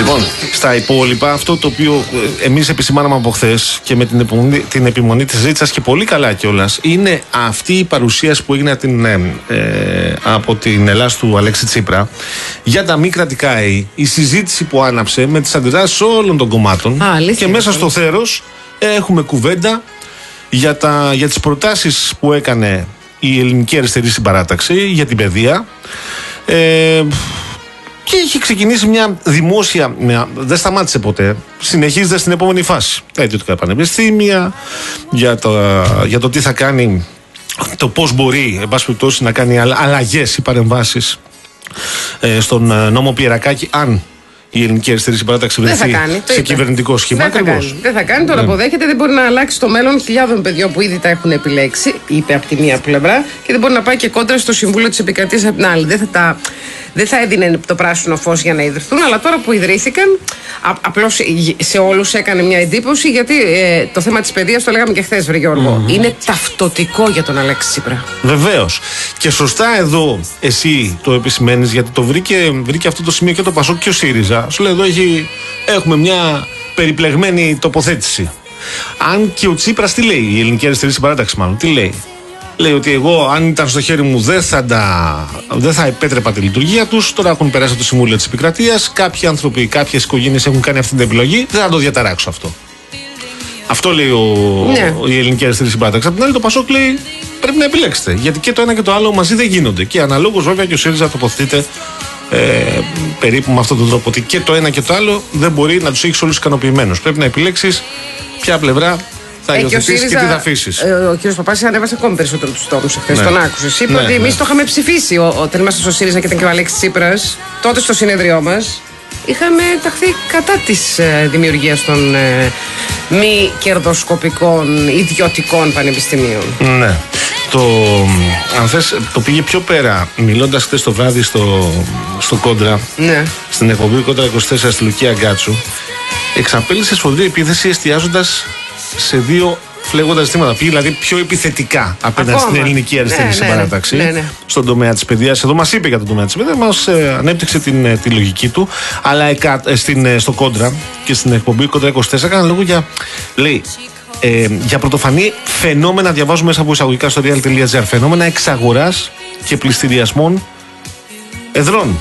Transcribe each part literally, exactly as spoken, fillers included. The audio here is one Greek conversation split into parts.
Λοιπόν, στα υπόλοιπα, αυτό το οποίο εμείς επισημάναμε από χθες και με την επιμονή, την επιμονή της Ρίτσας και πολύ καλά κιόλας, είναι αυτή η παρουσίαση που έγινε την, ε, ε, από την Ελλάδα του Αλέξη Τσίπρα για τα μη κρατικά ΕΗ, η συζήτηση που άναψε με τις αντιδράσεις όλων των κομμάτων. Α, και μέσα στο θέρος έχουμε κουβέντα για, τα, για τις προτάσεις που έκανε η Ελληνική Αριστερή Συμπαράταξη για την παιδεία. Ε, Και έχει ξεκινήσει μια δημόσια, μια, δεν σταμάτησε ποτέ, συνεχίζεται στην επόμενη φάση. Ιδιωτικά πανεπιστήμια, για το, για το τι θα κάνει, το πώς μπορεί, εν πάση περιπτώσει, να κάνει αλλαγές ή παρεμβάσεις ε, στον νόμο Πιερακάκη, αν η Ελληνική Αριστερή Συμπαράταξη βρεθεί σε κυβερνητικό σχήμα. Δεν θα κάνει. Δεν θα κάνει, τώρα αποδέχεται, δεν μπορεί να αλλάξει το μέλλον χιλιάδων παιδιών που ήδη τα έχουν επιλέξει, είπε από τη μία πλευρά, και δεν μπορεί να πάει και κόντρα στο Συμβούλιο της Επικρατείας από την άλλη. Δεν θα, τα, δεν θα έδινε το πράσινο φως για να ιδρυθούν, αλλά τώρα που ιδρύθηκαν, απλώς σε όλους έκανε μια εντύπωση, γιατί ε, το θέμα της παιδείας, το λέγαμε και χθες, βρε Γιώργο, mm-hmm. είναι ταυτοτικό για τον Αλέξη Τσίπρα. Βεβαίως. Και σωστά εδώ εσύ το επισημαίνεις, γιατί το βρήκε, βρήκε αυτό το σημείο και το Πασόκ και ο ΣΥΡΙΖΑ. Σου λέει εδώ έχει, έχουμε μια περιπλεγμένη τοποθέτηση. Αν και ο Τσίπρας τι λέει, η Ελληνική Αριστερή Συμπαράταξη μάλλον, τι λέει. Λέει ότι εγώ, αν ήταν στο χέρι μου, δεν θα, τα, δεν θα επέτρεπα τη λειτουργία τους. Τώρα έχουν περάσει από το Συμβούλιο της Επικρατείας. Κάποιοι άνθρωποι, κάποιες οικογένειες έχουν κάνει αυτή την επιλογή. Δεν θα το διαταράξω αυτό. Αυτό λέει ο, ναι. η Ελληνική Αριστερή Συμπαράταξη. Απ' την άλλη, το Πασόκ λέει πρέπει να επιλέξετε. Γιατί και το ένα και το άλλο μαζί δεν γίνονται. Και αναλόγως βέβαια και ο ΣΥΡΙΖΑ τοποθετείται ε, περίπου με αυτόν τον τρόπο. Ότι και το ένα και το άλλο δεν μπορεί να τους έχει όλους ικανοποιημένους. Πρέπει να επιλέξεις ποια πλευρά θα ε, υιοθετήσεις και, και τι θα αφήσεις. Ε, ο κ. Παπάς ανέβασε ακόμη περισσότερο τους τόνους εχθές. Ναι. Τον άκουσες. Είπε ναι, ότι εμείς ναι. το είχαμε ψηφίσει όταν ήμασταν στο ΣΥΡΙΖΑ και ήταν και ο Αλέξης Τσίπρας. Τότε στο συνέδριό μας είχαμε ταχθεί κατά της ε, δημιουργίας των ε, μη κερδοσκοπικών ιδιωτικών πανεπιστημίων. Ναι. Το, αν θες, το πήγε πιο πέρα, μιλώντας χθες το βράδυ στο, στο Κόντρα, ναι. στην εκπομπή Κόντρα είκοσι τέσσερα στη Λουκία Γκάτσου, εξαπέλυσε σφοδρή επίθεση εστιάζοντας σε δύο φλέγοντα ζητήματα. Πήγε δηλαδή πιο επιθετικά απέναντι στην Ελληνική Αριστερή ναι, Συμπαράταξη ναι, ναι, ναι. στον τομέα της παιδείας. Εδώ μας είπε για τον τομέα της παιδείας, μας ε, ανέπτυξε την, τη λογική του, αλλά εκα, ε, στην, ε, στο Κόντρα και στην εκπομπή Κόντρα είκοσι τέσσερα έκανα λόγο για, λέει, ε, για πρωτοφανή φαινόμενα, διαβάζουμε μέσα από εισαγωγικά στο real τελεία gr, φαινόμενα εξαγοράς και πληστηριασμών εδρών.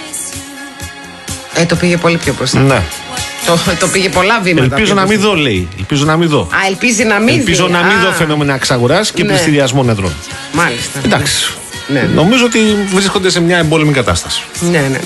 Ε, το πήγε πολύ πιο μπροστά. Ναι. Το, το πήγε πολλά βήματα. Ελπίζω να μην δω, λέει. Ελπίζω να μην δω. Α, ελπίζει να μην Ελπίζω δει. να μην Α. δω φαινόμενα εξαγοράς και ναι. πληστηριασμών εδρών. Μάλιστα. Εντάξει. Ναι. Ναι. Νομίζω ότι βρίσκονται σε μια εμπόλεμη κατάσταση. Ναι, ναι.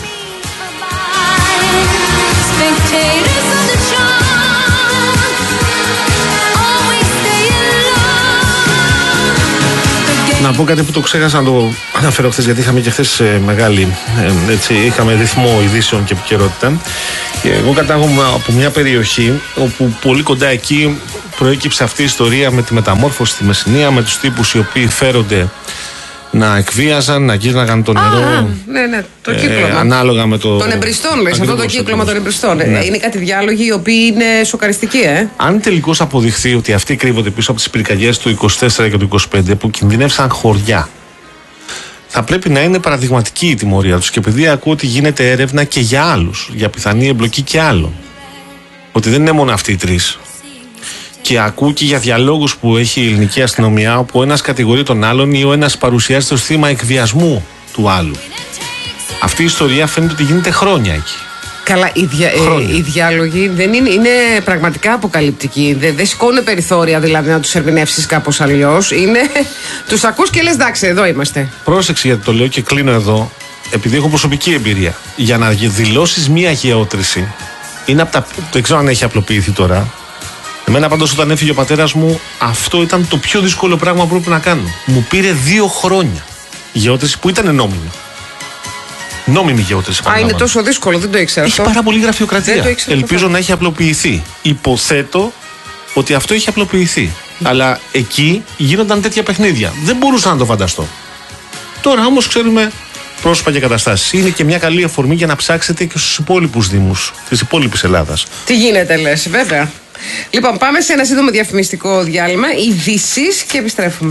Να πω κάτι που το ξέχασα να το αναφέρω χθες, γιατί είχαμε και χθες ε, μεγάλη, ε, έτσι, είχαμε ρυθμό ειδήσεων και επικαιρότητα. Και εγώ κατάγομαι από μια περιοχή όπου πολύ κοντά εκεί προέκυψε αυτή η ιστορία με τη μεταμόρφωση στη Μεσσηνία, με τους τύπους οι οποίοι φέρονται να εκβίαζαν, να γύρναγαν το νερό. Α, ναι, ναι, το κύκλωμα. Ε, ανάλογα με το. Των εμπριστών, λες, αυτό το κύκλωμα των εμπριστών. Ναι. Ε, είναι κάτι διάλογοι οι οποίοι είναι σοκαριστικοί, ε. Αν τελικώς αποδειχθεί ότι αυτοί κρύβονται πίσω από τις πυρκαγιές του είκοσι τέσσερα και του είκοσι πέντε που κινδυνεύσαν χωριά, θα πρέπει να είναι παραδειγματική η τιμωρία τους. Και επειδή ακούω ότι γίνεται έρευνα και για άλλους, για πιθανή εμπλοκή και άλλων, ότι δεν είναι μόνο αυτοί οι τρεις. Και ακούω και για διαλόγους που έχει η ελληνική αστυνομία, όπου ο ένας κατηγορεί τον άλλον ή ο ένας παρουσιάζεται ως θύμα εκβιασμού του άλλου. Αυτή η ιστορία φαίνεται ότι γίνεται χρόνια εκεί. Καλά, οι, δια, ε, οι διάλογοι δεν είναι, είναι πραγματικά αποκαλυπτικοί. Δεν, δεν σηκώνουν περιθώρια δηλαδή να τους ερμηνεύσεις κάπως αλλιώς. Είναι, τους ακούς και λες εντάξει, εδώ είμαστε. Πρόσεξε, γιατί το λέω και κλείνω εδώ, επειδή έχω προσωπική εμπειρία. Για να δηλώσεις μία γεώτρηση, είναι από τα, δεν ξέρω αν έχει απλοποιηθεί τώρα. Εμένα πάντως όταν έφυγε ο πατέρας μου, αυτό ήταν το πιο δύσκολο πράγμα που πρέπει να κάνω. Μου πήρε δύο χρόνια γεώτρηση που ήταν νόμιμη. Νόμιμη γεώτρηση. Α, είναι τόσο δύσκολο, δεν το ήξερα. Έχει αυτό. πάρα πολύ γραφειοκρατία. Ελπίζω το να έχει απλοποιηθεί. Υποθέτω ότι αυτό έχει απλοποιηθεί. Αλλά εκεί γίνονταν τέτοια παιχνίδια. Δεν μπορούσα να το φανταστώ. Τώρα όμως ξέρουμε πρόσωπα και καταστάσεις. Είναι και μια καλή αφορμή για να ψάξετε και στους υπόλοιπους δήμους της υπόλοιπης Ελλάδας. Τι γίνεται, λες, βέβαια. Λοιπόν, πάμε σε ένα σύντομο διαφημιστικό διάλειμμα, ειδήσεις και επιστρέφουμε.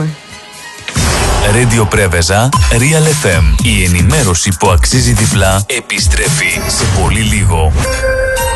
Radio Preveza, Real εφ εμ. Η ενημέρωση που αξίζει διπλά επιστρέφει σε πολύ λίγο.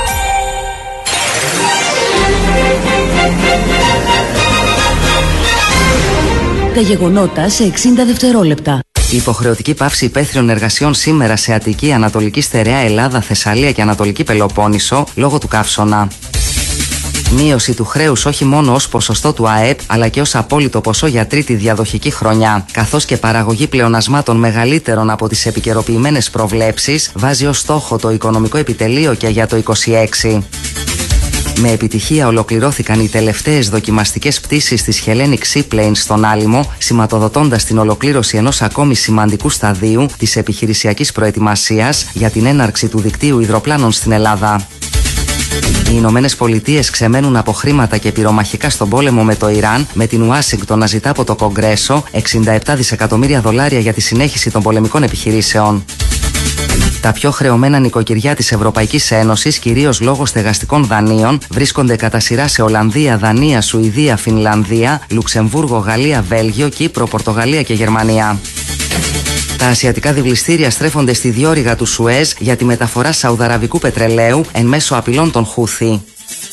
Τα γεγονότα σε εξήντα δευτερόλεπτα. Η υποχρεωτική πάυση υπαίθριων εργασιών σήμερα σε Αττική, Ανατολική Στερεά, Ελλάδα, Θεσσαλία και Ανατολική Πελοπόννησο λόγω του καύσωνα. Μείωση του χρέους όχι μόνο ως ποσοστό του ΑΕΠ αλλά και ως απόλυτο ποσό για τρίτη διαδοχική χρονιά, καθώς και παραγωγή πλεονασμάτων μεγαλύτερων από τις επικαιροποιημένες προβλέψεις, βάζει ως στόχο το οικονομικό επιτελείο και για το είκοσι έξι. Με επιτυχία ολοκληρώθηκαν οι τελευταίες δοκιμαστικές πτήσεις της Hellenic Seaplanes στον Άλυμο, σηματοδοτώντας την ολοκλήρωση ενός ακόμη σημαντικού σταδίου της επιχειρησιακής προετοιμασίας για την έναρξη του δικτύου υδροπλάνων στην Ελλάδα. Οι Ηνωμένες Πολιτείες ξεμένουν από χρήματα και πυρομαχικά στον πόλεμο με το Ιράν, με την Ουάσιγκτον να ζητά από το Κογκρέσο εξήντα επτά δισεκατομμύρια δολάρια για τη συνέχιση των πολεμικών επιχειρήσεων. Τα πιο χρεωμένα νοικοκυριά της Ευρωπαϊκής Ένωσης, κυρίως λόγω στεγαστικών δανείων, βρίσκονται κατά σειρά σε Ολλανδία, Δανία, Σουηδία, Φινλανδία, Λουξεμβούργο, Γαλλία, Βέλγιο, Κύπρο, Πορτογαλία και Γερμανία. Τα ασιατικά διβληστήρια στρέφονται στη διόρυγα του Σουέζ για τη μεταφορά σαουδαραβικού πετρελαίου εν μέσω απειλών των Χούθη.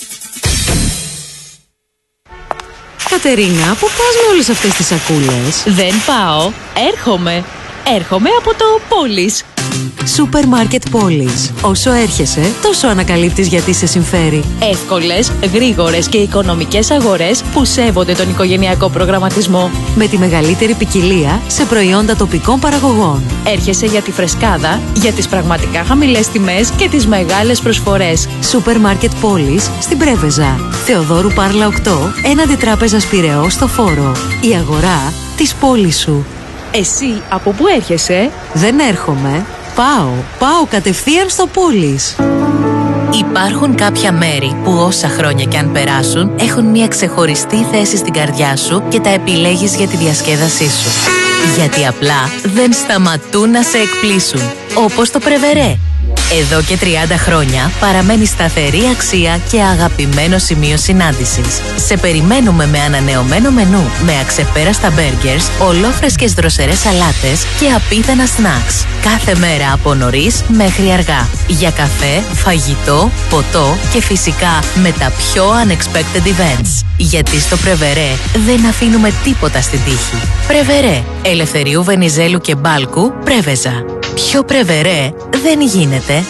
Κατερίνα, πού πας με όλες αυτές τις σακούλες? Δεν πάω, έρχομαι. Έρχομαι από το Πόλης. Σούπερ Μάρκετ Πόλης. Όσο έρχεσαι, τόσο ανακαλύπτεις γιατί σε συμφέρει. Εύκολες, γρήγορες και οικονομικές αγορές που σέβονται τον οικογενειακό προγραμματισμό. Με τη μεγαλύτερη ποικιλία σε προϊόντα τοπικών παραγωγών. Έρχεσαι για τη φρεσκάδα, για τις πραγματικά χαμηλές τιμές και τις μεγάλες προσφορές. Σούπερ Μάρκετ Πόλης στην Πρέβεζα. Θεοδόρου Πάρλα οκτώ, έναντι Τράπεζας Πειραιώς στο Φόρο. Η αγορά της πόλης σου. Εσύ από πού έρχεσαι? Δεν έρχομαι. Πάω. Πάω κατευθείαν στο Πόλης. Υπάρχουν κάποια μέρη που όσα χρόνια κι αν περάσουν έχουν μια ξεχωριστή θέση στην καρδιά σου και τα επιλέγεις για τη διασκέδασή σου. Γιατί απλά δεν σταματούν να σε εκπλήσουν. Όπως το Πρεβερέ. Εδώ και τριάντα χρόνια παραμένει σταθερή αξία και αγαπημένο σημείο συνάντησης. Σε περιμένουμε με ανανεωμένο μενού, με αξεπέραστα μπέργκερς, ολόφρεσκες δροσερές σαλάτες και απίθανα σνακς. Κάθε μέρα από νωρίς μέχρι αργά. Για καφέ, φαγητό, ποτό και φυσικά με τα πιο unexpected events. Γιατί στο Πρεβερέ δεν αφήνουμε τίποτα στην τύχη. Πρεβερέ, Ελευθερίου Βενιζέλου και Μπάλκου, Πρέβεζα. Πιο Πρεβερέ δεν γίνεται.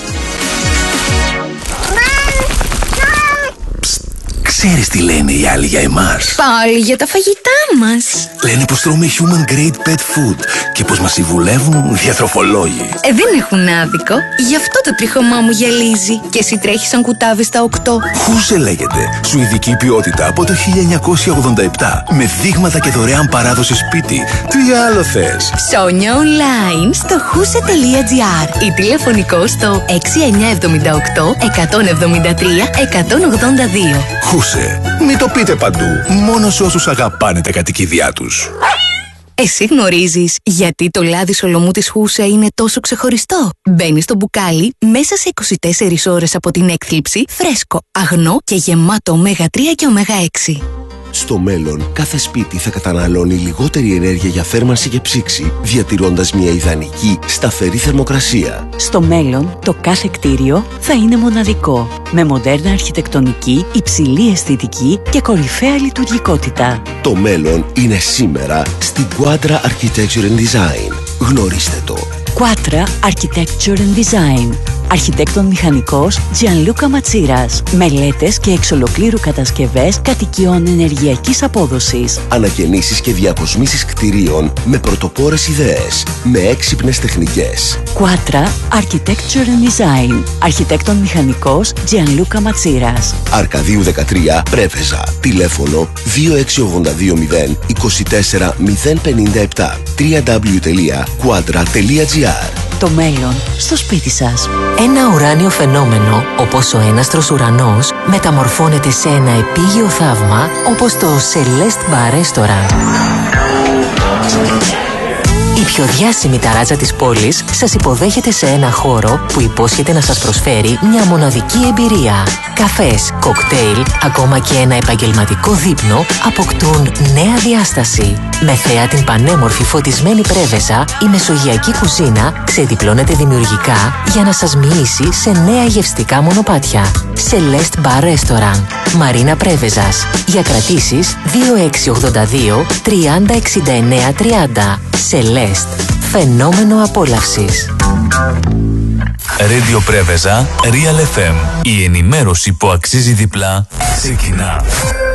Ξέρεις τι λένε οι άλλοι για εμάς? Πάλι για τα φαγητά μας. Λένε πως τρώμε human grade pet food και πως μας συμβουλεύουν διατροφολόγοι. Ε, δεν έχουν άδικο. Γι' αυτό το τρίχωμά μου γυαλίζει. Και εσύ τρέχεις σαν κουτάβι στα οκτώ. Χούσε λέγεται. Σουηδική ποιότητα από το χίλια εννιακόσια ογδόντα επτά. Με δείγματα και δωρεάν παράδοση σπίτι. Τι άλλο θες? Ψώνια online στο χούσε τελεία τζι άρ ή τηλεφωνικό στο έξι εννιά επτά οκτώ εκατόν εβδομήντα τρία εκατόν ογδόντα δύο. Χούσε. Μην το πείτε παντού. Μόνο σε όσους αγαπάνε τα κατοικίδια τους. Εσύ γνωρίζεις γιατί το λάδι σολομού της Χούσε είναι τόσο ξεχωριστό? Μπαίνει στο μπουκάλι μέσα σε είκοσι τέσσερις ώρες από την έκθλιψη, φρέσκο, αγνό και γεμάτο ωμέγα τρία και ωμέγα έξι. Στο μέλλον, κάθε σπίτι θα καταναλώνει λιγότερη ενέργεια για θέρμανση και ψήξη, διατηρώντας μια ιδανική, σταθερή θερμοκρασία. Στο μέλλον, το κάθε κτίριο θα είναι μοναδικό, με μοντέρνα αρχιτεκτονική, υψηλή αισθητική και κορυφαία λειτουργικότητα. Το μέλλον είναι σήμερα στην Quadra Architecture and Design. Γνωρίστε το. Quadra Architecture and Design. Αρχιτέκτον μηχανικός Gianluca Ματσίρας. Μελέτες και εξ ολοκλήρου κατασκευές κατοικιών ενεργειακής απόδοσης. Ανακαινήσεις και διακοσμήσεις κτηρίων με πρωτοπόρες ιδέες, με έξυπνες τεχνικές. Quadra Architecture and Design. Αρχιτέκτον μηχανικός Gianluca Ματσίρας. Αρκαδίου δεκατρία, Πρέβεζα. Τηλέφωνο δύο έξι ογδόντα δύο μηδέν είκοσι τέσσερα μηδέν πενήντα επτά. double-u double-u double-u τελεία quadra τελεία τζι άρ. Το μέλλον στο σπίτι σας. Ένα ουράνιο φαινόμενο, όπως ο έναστρος ουρανός, μεταμορφώνεται σε ένα επίγειο θαύμα, όπως το Celeste Bar Restaurant. Η πιο διάσημη ταράτζα της πόλης σας υποδέχεται σε ένα χώρο που υπόσχεται να σας προσφέρει μια μοναδική εμπειρία. Καφές, κοκτέιλ, ακόμα και ένα επαγγελματικό δείπνο αποκτούν νέα διάσταση. Με θέα την πανέμορφη φωτισμένη πρέβεζα, η μεσογειακή κουζίνα ξεδιπλώνεται δημιουργικά για να σας μοιήσει σε νέα γευστικά μονοπάτια. Celeste Bar Restaurant, Μαρίνα Πρέβεζας. Για κρατήσεις δύο έξι ογδόντα δύο τριάντα εξήντα εννέα τριάντα. Celeste, φαινόμενο απόλαυσης. Radio Πρέβεζα, Real εφ εμ. Η ενημέρωση που αξίζει διπλά ξεκινά.